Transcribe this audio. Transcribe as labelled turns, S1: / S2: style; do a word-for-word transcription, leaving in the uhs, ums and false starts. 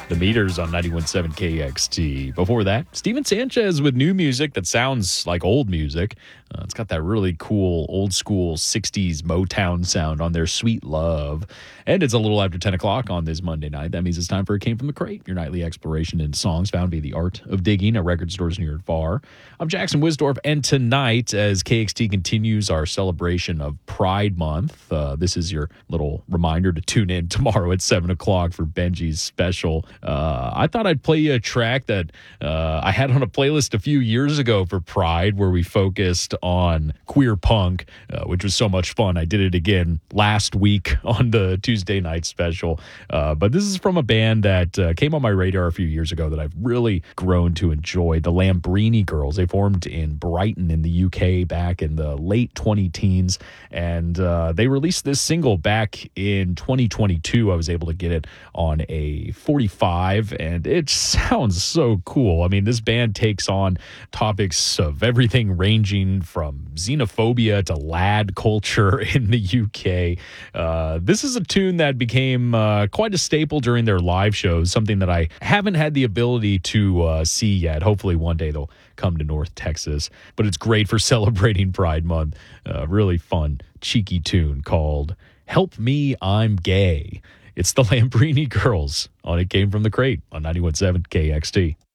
S1: The Meters on ninety-one point seven K X T. Before that, Steven Sanchez with new music that sounds like old music. Uh, it's got that really cool old school sixties Motown sound on their Sweet Love. And it's a little after ten o'clock on this Monday night. That means it's time for It Came From the Crate, your nightly exploration into songs found via the art of digging at record stores near and far. I'm Jackson Wisdorf, and tonight, as K X T continues our celebration of Pride Month, uh, this is your little reminder to tune in tomorrow at seven o'clock for Benji's special. Uh, I thought I'd play you a track that uh, I had on a playlist a few years ago for Pride, where we focused on queer punk, uh, which was so much fun. I did it again last week on the Tuesday night special. Uh, but this is from a band that uh, came on my radar a few years ago that I've really grown to enjoy. The Lambrini Girls. They formed in Brighton in the U K back in the late twenty teens. And uh, they released this single back in twenty twenty-two. I was able to get it on a forty-five, and it sounds so cool. I mean, this band takes on topics of everything ranging from xenophobia to lad culture in the U K. Uh, this is a tune that became uh, quite a staple during their live shows, something that I haven't had the ability to uh, see yet. Hopefully one day they'll come to North Texas, but it's great for celebrating Pride Month. Uh, really fun, cheeky tune called Help Me, I'm Gay. It's the Lambrini Girls on It Came From the Crate on ninety-one point seven K X T.